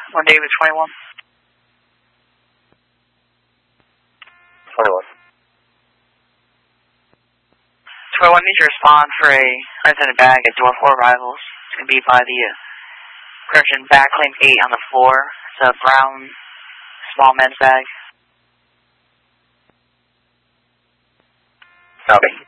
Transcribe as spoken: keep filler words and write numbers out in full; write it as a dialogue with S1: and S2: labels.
S1: One David twenty-one.
S2: twenty-one.
S1: twenty-one needs to respond for a unattended bag at door four arrivals. It's going to be by the uh, correction back lane eight on the floor. It's a brown small men's bag.
S2: Copy.